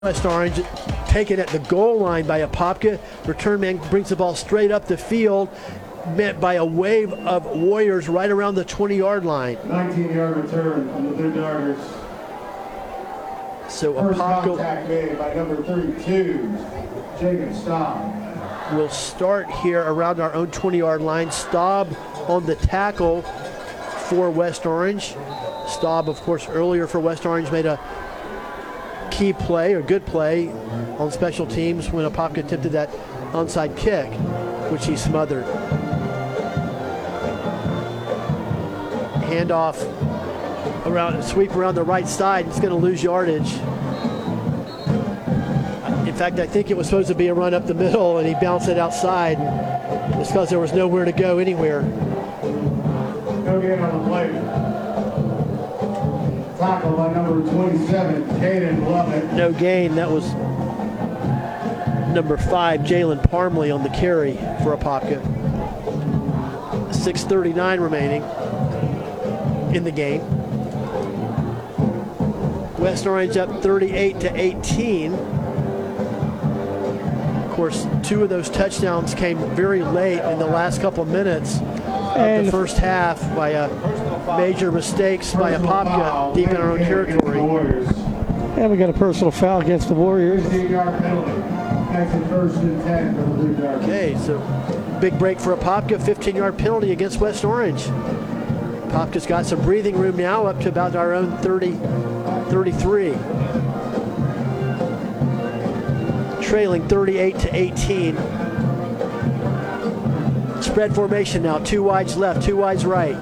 West Orange taken at the goal line by Apopka. Return man brings the ball straight up the field, met by a wave of Warriors right around the 20-yard line. 19-yard return on the Blue Darters. So First Apopka contact made by number 32, Jacob Staub. will start here around our own 20-yard line. Staub on the tackle for West Orange. Staub, of course, earlier for West Orange made a key play, or good play, on special teams when Apopka attempted that onside kick, which he smothered. Handoff around, sweep around the right side. It's going to lose yardage. In fact, I think it was supposed to be a run up the middle, and he bounced it outside just because there was nowhere to go anywhere. No gain on the play. Tackle by number 27, Caden Lovett. No gain. That was number 5, Jalen Parmley, on the carry for Apopka. 6:39 remaining in the game. West Orange up 38-18. Of course, 2 of those touchdowns came very late in the last couple of minutes of the first half by major mistakes by Apopka deep in our own territory. And we got a personal foul against the Warriors. 15-yard penalty. Makes it first and 10 for the Blue Darters. Okay, so big break for Apopka. 15-yard penalty against West Orange. Apopka's got some breathing room now, up to about our own 33. Trailing 38-18. Spread formation now. 2 wides left, 2 wides right.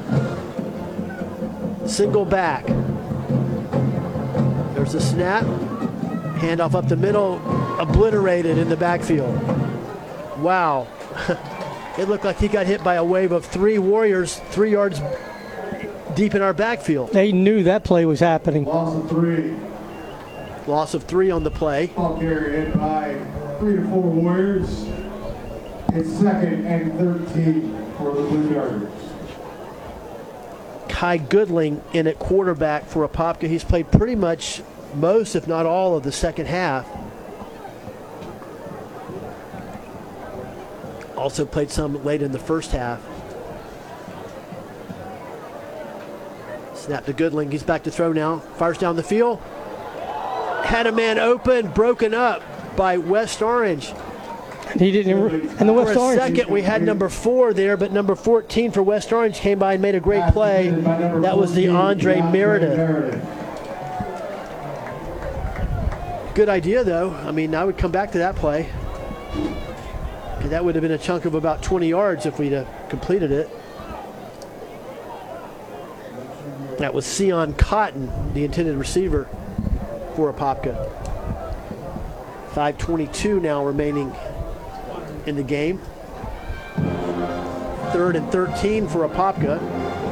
Single back. There's the snap. Handoff up the middle. Obliterated in the backfield. Wow. It looked like he got hit by a wave of 3 Warriors 3 yards deep in our backfield. They knew that play was happening. Loss of 3. Loss of 3 on the play. Ball carried by 3 to 4 Warriors. It's 2nd and 13 for the Blue Darters. Kai Goodling in at quarterback for Apopka. He's played pretty much most, if not all, of the second half. Also played some late in the first half. Snap to Goodling. He's back to throw now. Fires down the field. Had a man open, broken up by West Orange. He didn't. And the West For a Orange. second, we had number 4 there, but number 14 for West Orange came by and made a great play. That was the Andre Meredith. Good idea, though. I mean, I would come back to that play. And that would have been a chunk of about 20 yards if we'd completed it. That was Sion Cotton, the intended receiver for Apopka. 5:22 now remaining in the game. 3rd and 13 for Apopka.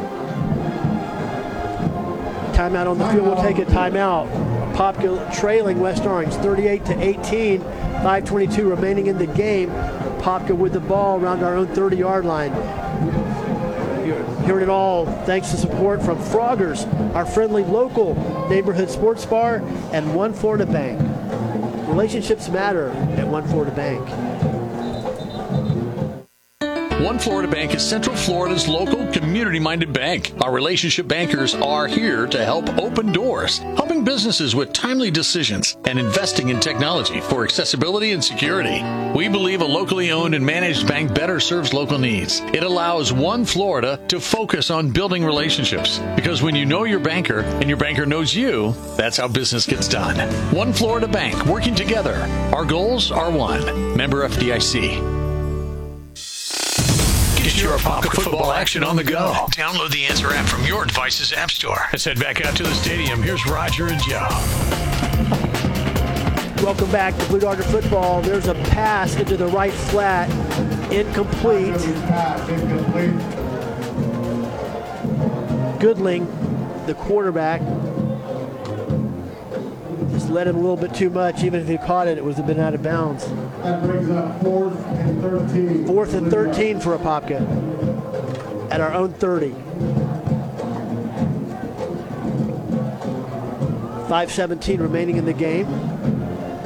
Timeout on the field. We'll take a timeout. Apopka trailing West Orange 38-18. 5:22 remaining in the game. Apopka with the ball around our own 30-yard line. You're hearing it all thanks to support from Froggers, our friendly local neighborhood sports bar, and One Florida Bank. Relationships matter at One Florida Bank. One Florida Bank is Central Florida's local community-minded bank. Our relationship bankers are here to help open doors, helping businesses with timely decisions, and investing in technology for accessibility and security. We believe a locally owned and managed bank better serves local needs. It allows One Florida to focus on building relationships, because when you know your banker and your banker knows you, that's how business gets done. One Florida Bank, working together. Our goals are one. Member FDIC. Get your Apopka football action on the go. Download the Answer app from your device's app store. Let's head back out to the stadium. Here's Roger and Joe. Welcome back to Blue Darter football. There's a pass into the right flat. Incomplete. Goodling, the quarterback, just led him a little bit too much. Even if he caught it, it would have been out of bounds. That brings up 4th and 13. 4th and 13 for Apopka at our own 30. 5:17 remaining in the game.